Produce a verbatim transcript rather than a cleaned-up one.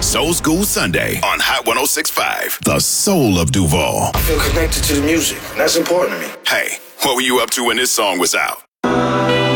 Soul School Sunday on Hot one oh six point five, the soul of Duval. I feel connected to the music, and that's important to me. Hey, what were you up to when this song was out?